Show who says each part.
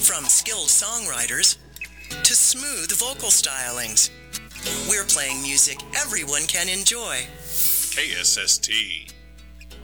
Speaker 1: From skilled songwriters to smooth vocal stylings, we're playing music everyone can enjoy.
Speaker 2: KSST.